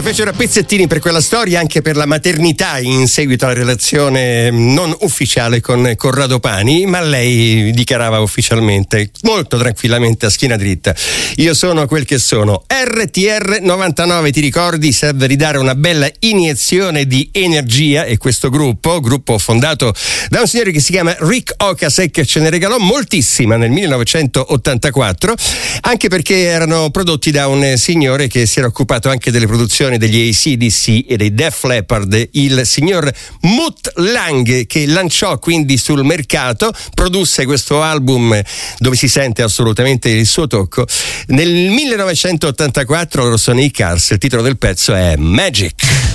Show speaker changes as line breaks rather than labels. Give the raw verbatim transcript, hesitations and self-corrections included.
fecero a pezzettini per quella storia, anche per la maternità in seguito alla relazione non ufficiale con Corrado Pani, ma lei dichiarava ufficialmente, molto tranquillamente, a schiena dritta: io sono quel che sono. R T R novantanove, ti ricordi, serve ridare una bella iniezione di energia, e questo gruppo, gruppo fondato da un signore che si chiama Rick Ocasek, ce ne regalò moltissima nel millenovecentottantaquattro, anche perché erano prodotti da un signore che si era occupato anche delle produzioni degli A C D C e dei Def Leppard, il signor Mutt Lange, che lanciò quindi sul mercato, produsse questo album dove si sente assolutamente il suo tocco. Nel millenovecentottantaquattro loro sono i Cars, il titolo del pezzo è Magic.